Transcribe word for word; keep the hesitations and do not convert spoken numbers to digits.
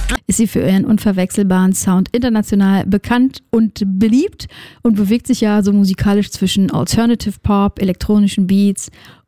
ist sie für ihren unverwechselbaren Sound international bekannt und beliebt und bewegt sich ja so musikalisch zwischen Alternative Pop, elektronischen Beats